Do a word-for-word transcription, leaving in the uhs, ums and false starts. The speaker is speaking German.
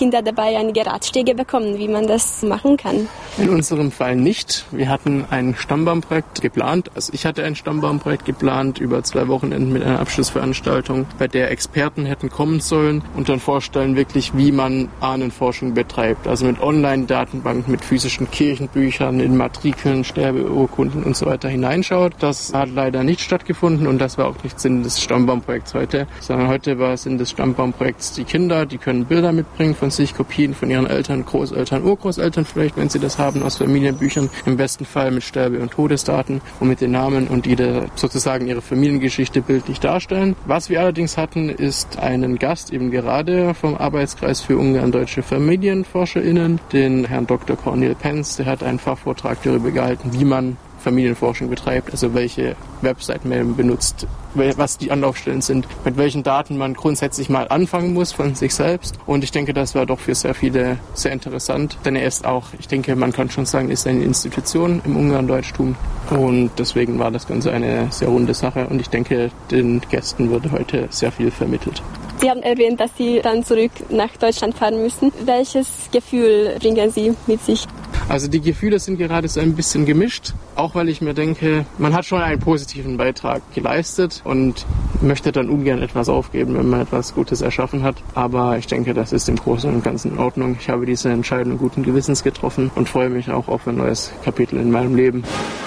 Kinder dabei einige Ratschläge bekommen, wie man das machen kann? In unserem Fall nicht. Wir hatten ein Stammbaumprojekt geplant. Also ich hatte ein Stammbaumprojekt geplant über zwei Wochenenden mit einer Abschlussveranstaltung, bei der Experten hätten kommen sollen und dann vorstellen wirklich, wie man Ahnenforschung betreibt. Also mit Online-Datenbanken, mit physischen Kirchenbüchern, in Matrikeln, Sterbeurkunden und so weiter hineinschaut. Das hat leider nicht stattgefunden und das war auch nicht Sinn des Stammbaumprojekts heute, sondern heute war Sinn des Stammbaumprojekts die Kinder, die können Bilder mitbringen von sich, Kopien von ihren Eltern, Großeltern, Urgroßeltern vielleicht, wenn sie das haben, aus Familienbüchern, im besten Fall mit Sterbe- und Todesdaten und mit den Namen und die da sozusagen ihre Familiengeschichte bildlich darstellen. Was wir allerdings hatten, ist einen Gast eben gerade vom Arbeitskreis für Ungarn-deutsche FamilienforscherInnen, den Herrn Doktor Cornel Penz, der hat einen Fachvortrag darüber gehalten, wie man Familienforschung betreibt, also welche Webseiten man benutzt, was die Anlaufstellen sind, mit welchen Daten man grundsätzlich mal anfangen muss von sich selbst. Und ich denke, das war doch für sehr viele sehr interessant, denn er ist auch, ich denke, man kann schon sagen, ist eine Institution im Ungarn-Deutschtum und deswegen war das Ganze eine sehr runde Sache und ich denke, den Gästen wurde heute sehr viel vermittelt. Sie haben erwähnt, dass Sie dann zurück nach Deutschland fahren müssen. Welches Gefühl bringen Sie mit sich? Also die Gefühle sind gerade so ein bisschen gemischt, auch weil ich mir denke, man hat schon einen positiven Beitrag geleistet und möchte dann ungern etwas aufgeben, wenn man etwas Gutes erschaffen hat. Aber ich denke, das ist im Großen und Ganzen in Ordnung. Ich habe diese Entscheidung guten Gewissens getroffen und freue mich auch auf ein neues Kapitel in meinem Leben.